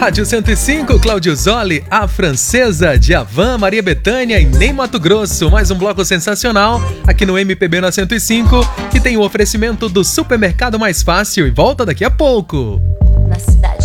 Rádio 105, Cláudio Zoli, A Francesa, Djavan, Maria Bethânia e Nem Mato Grosso. Mais um bloco sensacional aqui no MPB na 105, que tem o oferecimento do Supermercado Mais Fácil e volta daqui a pouco. Na cidade.